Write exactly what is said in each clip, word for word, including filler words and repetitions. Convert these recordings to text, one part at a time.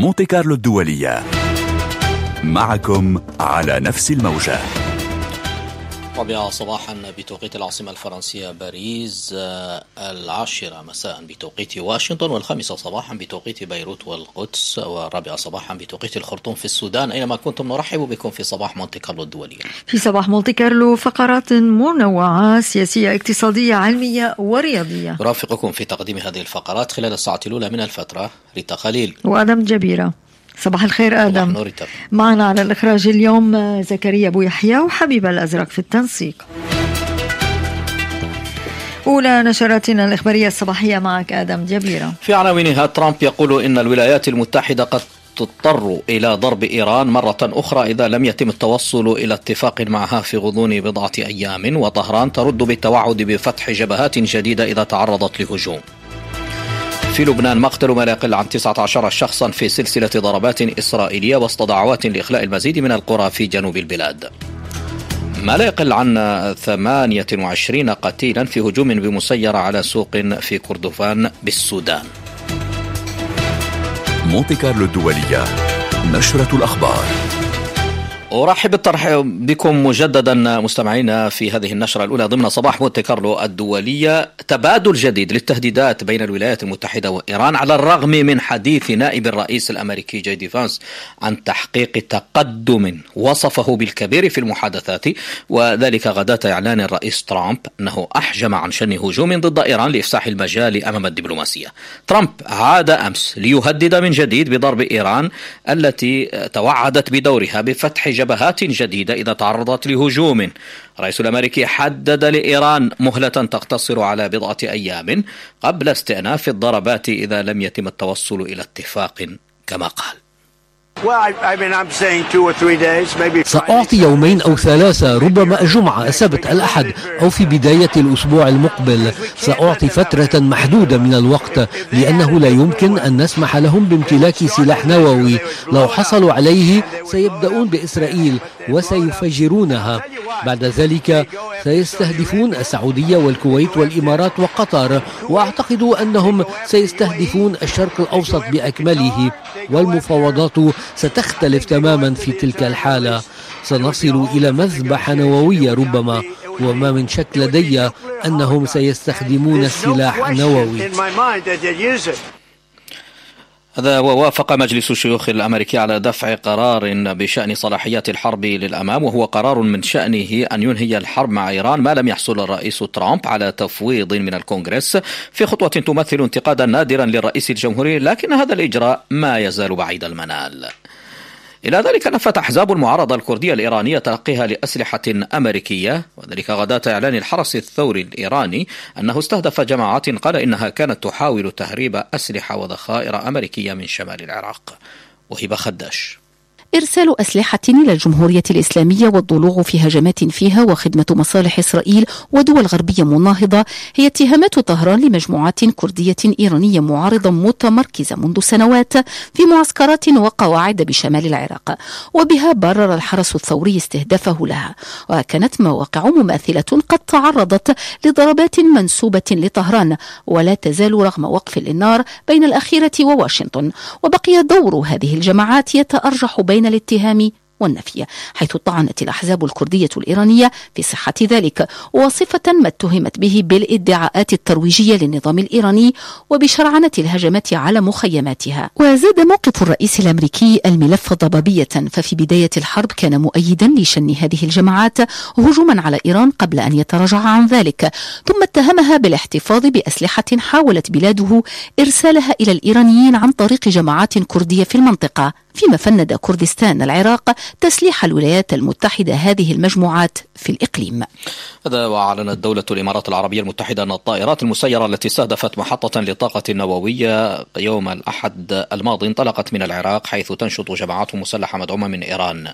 مونتي كارلو الدولية، معكم على نفس الموجة. رابعة صباحا بتوقيت العاصمة الفرنسية باريس، العاشرة مساء بتوقيت واشنطن، والخامسة صباحا بتوقيت بيروت والقدس، والرابعة صباحا بتوقيت الخرطوم في السودان. أينما كنتم نرحب بكم في صباح مونتي كارلو الدولية. في صباح مونتي كارلو فقرات منوعة سياسية اقتصادية علمية ورياضية. يرافقكم في تقديم هذه الفقرات خلال الساعة الأولى من الفترة ريتا خليل وآدم جبيرة. صباح الخير آدم. صباح معنا على الإخراج اليوم زكريا أبو يحيى وحبيب الأزرق في التنسيق. أولى نشراتنا الإخبارية الصباحية معك آدم جبيرة. في عناوينها: ترامب يقول إن الولايات المتحدة قد تضطر إلى ضرب إيران مرة أخرى إذا لم يتم التوصل إلى اتفاق معها في غضون بضعة أيام، وطهران ترد بالتوعد بفتح جبهات جديدة إذا تعرضت لهجوم. في لبنان مقتل ما لا يقل عن تسعة عشر شخصا في سلسلة ضربات إسرائيلية وسط دعوات لإخلاء المزيد من القرى في جنوب البلاد. ما لا يقل عن ثمانية وعشرين قتيلا في هجوم بمسيرة على سوق في كردفان بالسودان. مونتي كارلو الدولية، نشرة الأخبار. أرحب بالترحيب بكم مجددا مستمعينا في هذه النشرة الأولى ضمن صباح مونتي كارلو الدولية. تبادل جديد للتهديدات بين الولايات المتحدة وإيران على الرغم من حديث نائب الرئيس الأمريكي جي دي فانس عن تحقيق تقدم وصفه بالكبير في المحادثات، وذلك غداة إعلان الرئيس ترامب أنه أحجم عن شن هجوم ضد إيران لإفساح المجال أمام الدبلوماسية. ترامب عاد أمس ليهدد من جديد بضرب إيران التي توعدت بدورها بفتح جبهات جديدة إذا تعرضت لهجوم. الرئيس الأمريكي حدد لإيران مهلة تقتصر على بضعة أيام قبل استئناف الضربات إذا لم يتم التوصل إلى اتفاق كما قال. سأعطي يومين أو ثلاثة، ربما الجمعة، السبت، الأحد أو في بداية الأسبوع المقبل. سأعطي فترة محدودة من الوقت لأنه لا يمكن أن نسمح لهم بامتلاك سلاح نووي. لو حصلوا عليه سيبدأون بإسرائيل وسيفجرونها. بعد ذلك سيستهدفون السعودية والكويت والإمارات وقطر، وأعتقد أنهم سيستهدفون الشرق الأوسط بأكمله، والمفاوضات ستختلف تماما في تلك الحالة. سنصل إلى مذبحة نووية ربما، وما من شك لدي أنهم سيستخدمون السلاح النووي. هذا ووافق مجلس الشيوخ الأمريكي على دفع قرار بشأن صلاحيات الحرب للأمام، وهو قرار من شأنه أن ينهي الحرب مع إيران ما لم يحصل الرئيس ترامب على تفويض من الكونغرس، في خطوة تمثل انتقادا نادرا للرئيس الجمهوري، لكن هذا الإجراء ما يزال بعيد المنال. إلى ذلك نفت أحزاب المعارضة الكردية الإيرانية تلقيها لأسلحة أمريكية، وذلك غداة إعلان الحرس الثوري الإيراني أنه استهدف جماعات قال إنها كانت تحاول تهريب أسلحة وذخائر أمريكية من شمال العراق. وهبة خداش. إرسال أسلحة إلى الجمهورية الإسلامية والضلوع في هجمات فيها وخدمة مصالح إسرائيل ودول غربية مناهضة هي اتهامات طهران لمجموعات كردية إيرانية معارضة متمركزة منذ سنوات في معسكرات وقواعد بشمال العراق، وبها برر الحرس الثوري استهدافه لها. وكانت مواقع مماثلة قد تعرضت لضربات منسوبة لطهران، ولا تزال رغم وقف للنار بين الأخيرة وواشنطن. وبقي دور هذه الجماعات يتأرجح بين الاتهام والنفي، حيث طعنت الأحزاب الكردية الإيرانية في صحة ذلك، وصفة ما اتهمت به بالادعاءات الترويجية للنظام الإيراني وبشرعنة الهجمات على مخيماتها. وزاد موقف الرئيس الأمريكي الملف ضبابية، ففي بداية الحرب كان مؤيدا لشن هذه الجماعات هجوما على إيران قبل أن يتراجع عن ذلك، ثم اتهمها بالاحتفاظ بأسلحة حاولت بلاده إرسالها إلى الإيرانيين عن طريق جماعات كردية في المنطقة، فيما فند كردستان العراق تسليح الولايات المتحدة هذه المجموعات في الإقليم. هذا وأعلنت دولة الإمارات العربية المتحدة أن الطائرات المسيرة التي استهدفت محطة للطاقة النووية يوم الأحد الماضي انطلقت من العراق، حيث تنشط جماعات مسلحة مدعومة من إيران.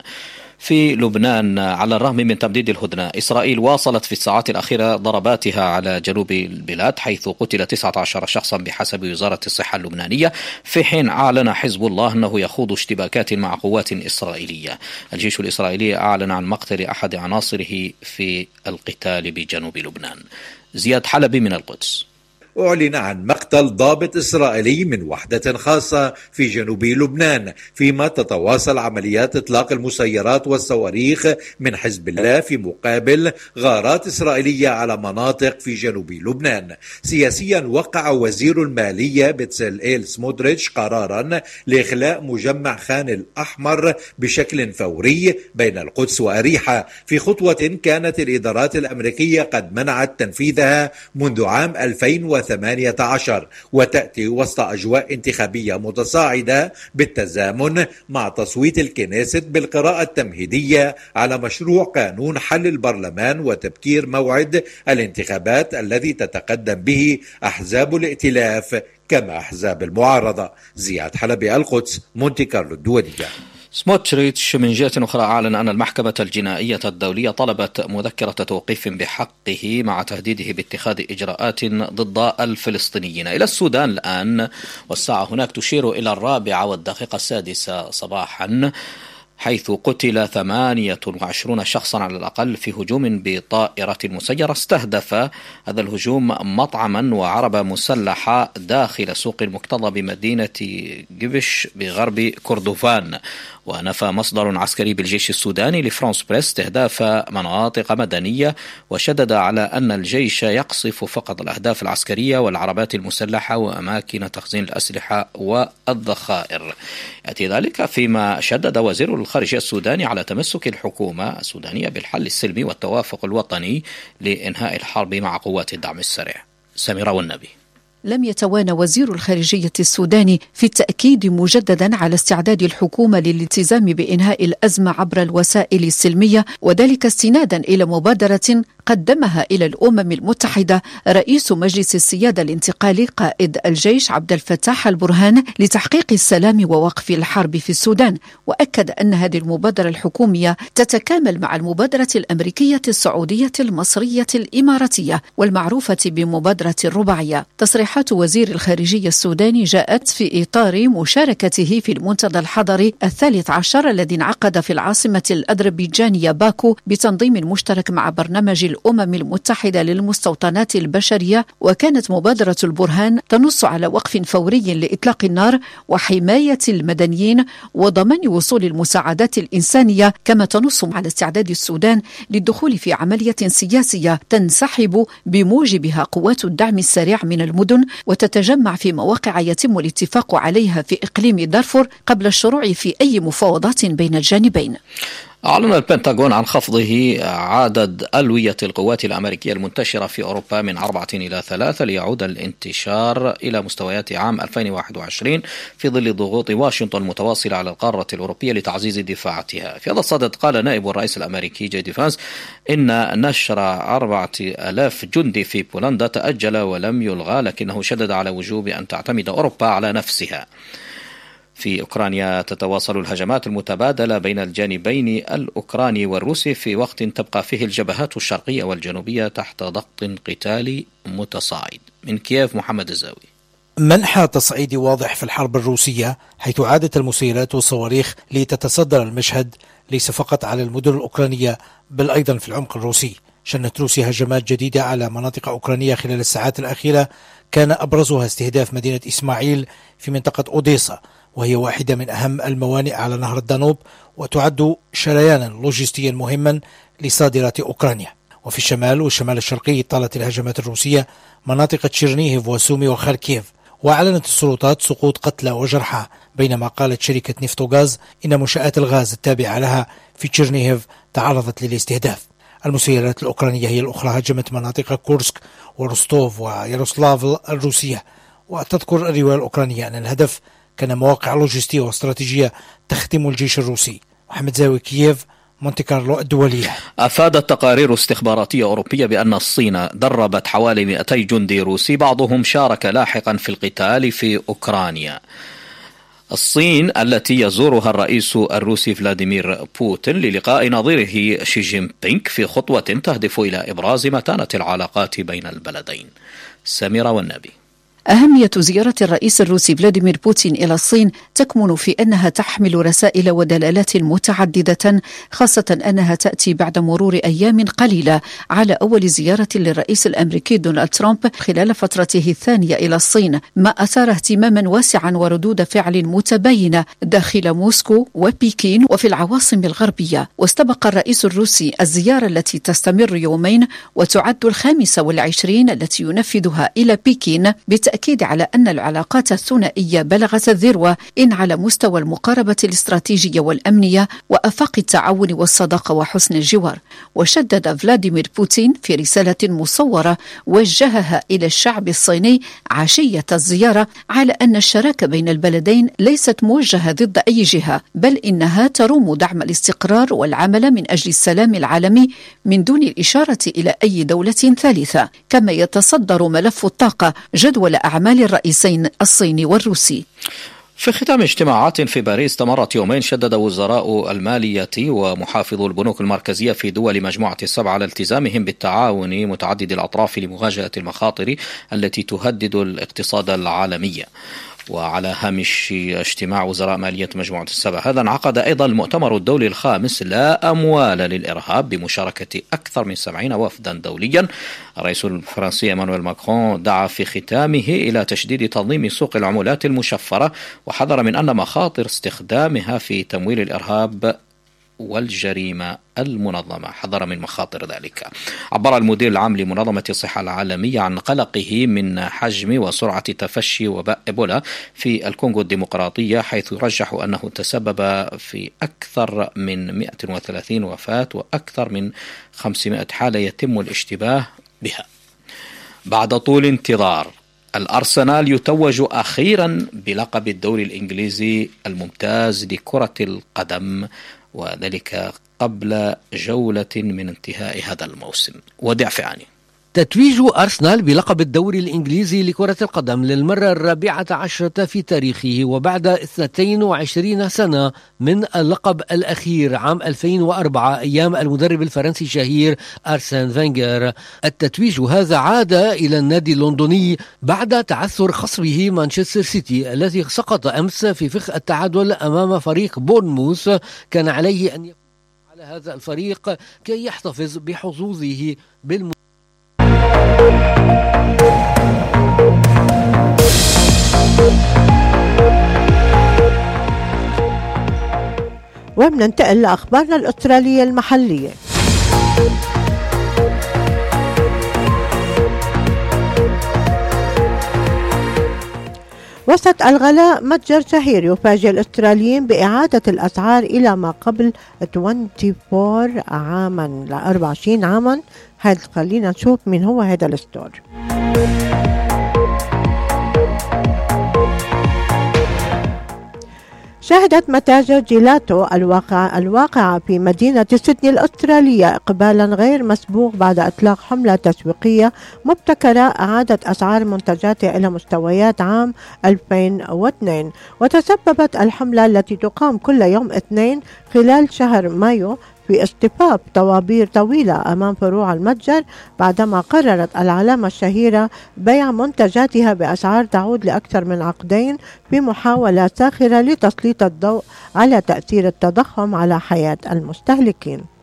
في لبنان، على الرغم من تمديد الهدنة، إسرائيل واصلت في الساعات الأخيرة ضرباتها على جنوب البلاد، حيث قتل تسعة عشر شخصا بحسب وزارة الصحة اللبنانية، في حين أعلن حزب الله أنه يخوض اشتباكات مع قوات إسرائيلية. الجيش الإسرائيلي أعلن عن مقتل أحد عناصره في القتال بجنوب لبنان. زياد حلبي من القدس. أعلن عن مقتل ضابط إسرائيلي من وحدة خاصة في جنوب لبنان، فيما تتواصل عمليات إطلاق المسيرات والصواريخ من حزب الله في مقابل غارات إسرائيلية على مناطق في جنوب لبنان. سياسيا، وقع وزير المالية بتسلئيل سموتريتش قرارا لإخلاء مجمع خان الأحمر بشكل فوري بين القدس وأريحة، في خطوة كانت الإدارات الأمريكية قد منعت تنفيذها منذ عام ألفين وثمانية عشر، وتأتي وسط أجواء انتخابية متصاعدة بالتزامن مع تصويت الكنيست بالقراءة التمهيدية على مشروع قانون حل البرلمان وتبكير موعد الانتخابات الذي تتقدم به أحزاب الائتلاف كما أحزاب المعارضة. زياد حلبي، القدس، مونتي كارلو الدولية. سموتريتش من جهة أخرى أعلن أن المحكمة الجنائية الدولية طلبت مذكرة توقيف بحقه مع تهديده باتخاذ إجراءات ضد الفلسطينيين. إلى السودان الآن، والساعة هناك تشير إلى الرابعة والدقيقة السادسة صباحا، حيث قتل ثمانية وعشرون شخصا على الأقل في هجوم بطائرة مسيرة استهدف هذا الهجوم مطعما وعربة مسلحة داخل سوق المكتظة بمدينة جبش بغرب كردفان. ونفى مصدر عسكري بالجيش السوداني لفرانس بريس استهداف مناطق مدنية، وشدد على أن الجيش يقصف فقط الأهداف العسكرية والعربات المسلحة وأماكن تخزين الأسلحة والذخائر. يأتي ذلك فيما شدد وزير الخارجية السوداني على تمسك الحكومة السودانية بالحل السلمي والتوافق الوطني لإنهاء الحرب مع قوات الدعم السريع. سميرة والنبي. لم يتوانى وزير الخارجية السوداني في التأكيد مجددا على استعداد الحكومة للالتزام بإنهاء الأزمة عبر الوسائل السلمية، وذلك استنادا إلى مبادرة قدمها إلى الأمم المتحدة رئيس مجلس السيادة الانتقالي قائد الجيش عبد الفتاح البرهان لتحقيق السلام ووقف الحرب في السودان. وأكد أن هذه المبادرة الحكومية تتكامل مع المبادرة الأمريكية السعودية المصرية الإماراتية والمعروفة بمبادرة الرباعية. تصريحات وزير الخارجية السوداني جاءت في إطار مشاركته في المنتدى الحضري الثالث عشر الذي انعقد في العاصمة الأذربيجانية باكو بتنظيم مشترك مع برنامج الأمم المتحدة للمستوطنات البشرية. وكانت مبادرة البرهان تنص على وقف فوري لإطلاق النار وحماية المدنيين وضمان وصول المساعدات الإنسانية، كما تنص على استعداد السودان للدخول في عملية سياسية تنسحب بموجبها قوات الدعم السريع من المدن وتتجمع في مواقع يتم الاتفاق عليها في إقليم دارفور قبل الشروع في أي مفاوضات بين الجانبين. أعلن البنتاغون عن خفضه عدد ألوية القوات الأمريكية المنتشرة في أوروبا من أربعة إلى ثلاثة ليعود الانتشار إلى مستويات عام ألفين وواحد وعشرين في ظل ضغوط واشنطن المتواصلة على القارة الأوروبية لتعزيز دفاعاتها. في هذا الصدد قال نائب الرئيس الأمريكي جي دي فانس إن نشر أربعة آلاف جندي في بولندا تأجل ولم يلغى، لكنه شدد على وجوب أن تعتمد أوروبا على نفسها. في أوكرانيا تتواصل الهجمات المتبادلة بين الجانبين الأوكراني والروسي في وقت تبقى فيه الجبهات الشرقية والجنوبية تحت ضغط قتالي متصاعد. من كييف محمد الزاوي. منحى تصعيدي واضح في الحرب الروسية، حيث عادت المسيرات والصواريخ لتتصدر المشهد ليس فقط على المدن الأوكرانية بل أيضا في العمق الروسي. شنت روسيا هجمات جديدة على مناطق أوكرانية خلال الساعات الأخيرة، كان أبرزها استهداف مدينة إسماعيل في منطقة أوديسا، وهي واحدة من أهم الموانئ على نهر الدانوب وتعد شريانا لوجستيا مهما لصادرات أوكرانيا. وفي الشمال والشمال الشرقي طالت الهجمات الروسية مناطق تشيرنيهيف وسومي وخاركيف، وأعلنت السلطات سقوط قتلى وجرحى، بينما قالت شركة نفطوغاز إن منشآت الغاز التابعة لها في تشيرنيهيف تعرضت للاستهداف. المسيرات الأوكرانية هي الأخرى هجمت مناطق كورسك وروستوف وياروسلافل الروسية. وتذكر الرواية الأوكرانية أن الهدف كان مواقع لوجستية واستراتيجية تخدم الجيش الروسي. محمد زاوي، كييف، مونتي كارلو الدولية. أفادت تقارير استخباراتية أوروبية بأن الصين دربت حوالي مئتي جندي روسي، بعضهم شارك لاحقا في القتال في أوكرانيا. الصين التي يزورها الرئيس الروسي فلاديمير بوتين للقاء نظيره شي جين بينغ في خطوة تهدف إلى إبراز متانة العلاقات بين البلدين. سميرة والنبي. أهمية زيارة الرئيس الروسي فلاديمير بوتين إلى الصين تكمن في أنها تحمل رسائل ودلالات متعددة، خاصة أنها تأتي بعد مرور أيام قليلة على أول زيارة للرئيس الأمريكي دونالد ترامب خلال فترته الثانية إلى الصين، ما أثار اهتماما واسعا وردود فعل متباينة داخل موسكو وبكين وفي العواصم الغربية. واستبق الرئيس الروسي الزيارة التي تستمر يومين وتعد الخامسة والعشرين التي ينفذها إلى بكين، بالتأكيد على أن العلاقات الثنائية بلغت الذروة إن على مستوى المقاربة الاستراتيجية والأمنية وآفاق التعاون والصداقة وحسن الجوار. وشدد فلاديمير بوتين في رسالة مصورة وجهها إلى الشعب الصيني عشية الزيارة على أن الشراكة بين البلدين ليست موجهة ضد أي جهة، بل إنها تروم دعم الاستقرار والعمل من أجل السلام العالمي من دون الإشارة إلى أي دولة ثالثة. كما يتصدر ملف الطاقة جدول أعمال الرئيسين الصيني والروسي. في ختام اجتماعات في باريس استمرت يومين، شدد وزراء المالية ومحافظو البنوك المركزية في دول مجموعة السبعة على التزامهم بالتعاون متعدد الأطراف لمواجهة المخاطر التي تهدد الاقتصاد العالمي. وعلى هامش اجتماع وزراء مالية مجموعة السبع هذا انعقد أيضا المؤتمر الدولي الخامس لا أموال للإرهاب بمشاركة أكثر من سبعين وفدا دوليا. الرئيس الفرنسي إيمانويل ماكرون دعا في ختامه إلى تشديد تنظيم سوق العملات المشفرة، وحذر من أن مخاطر استخدامها في تمويل الإرهاب والجريمة المنظمة، حذر من مخاطر ذلك. عبر المدير العام لمنظمة الصحة العالمية عن قلقه من حجم وسرعة تفشي وباء إيبولا في الكونغو الديمقراطية، حيث يرجح أنه تسبب في أكثر من مئة وثلاثين وفاة وأكثر من خمسمائة حالة يتم الاشتباه بها. بعد طول انتظار، الأرسنال يتوج أخيرا بلقب الدوري الإنجليزي الممتاز لكرة القدم، وذلك قبل جولة من انتهاء هذا الموسم. ودع فعني. تتويج أرسنال بلقب الدوري الإنجليزي لكرة القدم للمرة الرابعة عشرة في تاريخه، وبعد اثنتين وعشرين سنة من اللقب الأخير عام ألفين وأربعة أيام المدرب الفرنسي الشهير أرسن فينغر. التتويج هذا عاد إلى النادي اللندني بعد تعثر خصمه مانشستر سيتي الذي سقط أمس في فخ التعادل أمام فريق بورنموث. كان عليه أن يكون على هذا الفريق كي يحتفظ بحظوظه بالم وبننتقل لأخبارنا الأسترالية المحلية. وسط الغلاء، متجر شهير يفاجئ الأستراليين بإعادة الأسعار إلى ما قبل أربعة وعشرين عاما ل أربعة وعشرين عاما. هاد خلينا نشوف من هو هذا الستور. شهدت متاجر جيلاتو الواقع الواقعة في مدينة سيدني الأسترالية إقبالا غير مسبوق بعد إطلاق حملة تسويقية مبتكرة أعادت أسعار منتجاتها إلى مستويات عام ألفين واثنين. وتسببت الحملة التي تقام كل يوم اثنين خلال شهر مايو في اصطفاف طوابير طويلة أمام فروع المتجر، بعدما قررت العلامة الشهيرة بيع منتجاتها بأسعار تعود لأكثر من عقدين في محاولة ساخرة لتسليط الضوء على تأثير التضخم على حياة المستهلكين.